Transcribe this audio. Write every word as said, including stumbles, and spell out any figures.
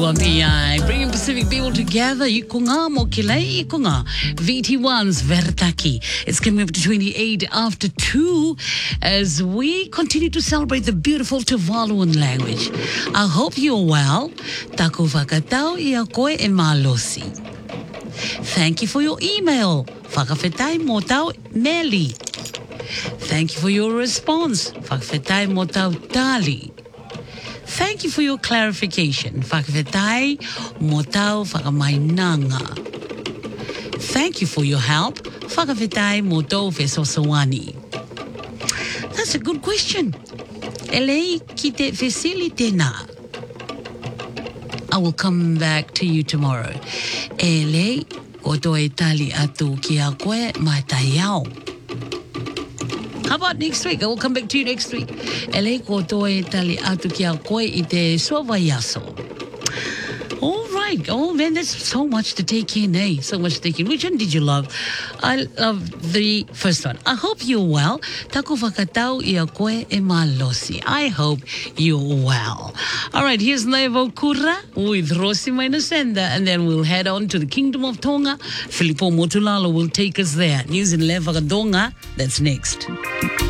One P I, bringing Pacific people together. Ikunga Mokile Ikunga. V T one's Vertaki. It's coming up to twenty-eight after two as we continue to celebrate the beautiful Tuvaluan language. I hope you're well. Taku whakatau ia koe e malosi. Thank you for your email. Whakawhetai mō tau Nelly. Thank you for your response. Whakawhetai mō tau Dali. Thank you for your clarification. Whakawhetai mō tau whakamainanga. Thank you for your help. Whakawhetai mō tau whesosawani. That's a good question. Elei ki te whesili tēnā. I will come back to you tomorrow. Elei, ko toi tali atu ki a koe mai tai au. How about next week? I will come back to you next week. Elei ko toi tali atu ki a koe I te suawayaso. All right. Oh, man, there's so much to take in, eh? So much to take in. Which one did you love? I love the first one. I hope you're well. Taku whakatau ia koe e malosi. I hope you're well. All right, here's Nevo Kura with Rosi Mainasenda, and then we'll head on to the Kingdom of Tonga. Filippo Motulalo will take us there. News in Levakadonga. That's next.